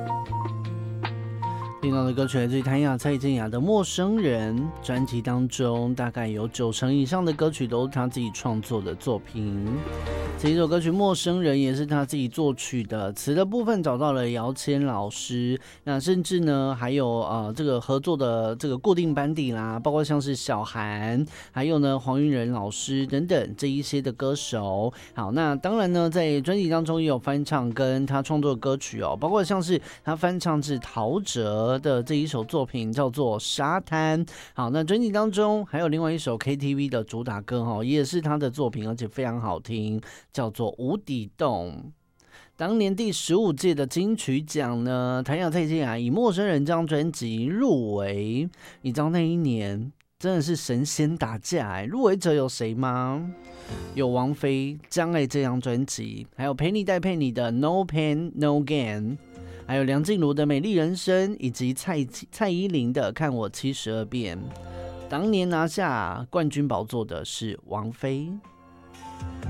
听到的歌曲来自于谭雅蔡健雅的《陌生人》专辑当中，大概有90%以上的歌曲都是他自己创作的作品。这一首歌曲《陌生人》也是他自己作曲的，词的部分找到了姚谦老师，那甚至呢还有这个合作的这个固定班底啦，包括像是小韩，还有呢黄韵仁老师等等这一些的歌手。好，那当然呢在专辑当中也有翻唱跟他创作的歌曲哦，包括像是他翻唱自陶喆的这一首作品叫做《沙滩》。好，那专辑当中还有另外一首 KTV 的主打歌哦，也是他的作品，而且非常好听，叫做《无底洞》。当年第15届的金曲奖呢，谭雅蔡健雅以《陌生人》这张专辑入围。你知道那一年真的是神仙打架入围者有谁吗？有王菲《将爱》这张专辑，还有陪你戴佩妮的《No Pain No Gain》，还有梁静茹的《美丽人生》，以及蔡依林的《看我72遍》。当年拿下冠军宝座的是王菲。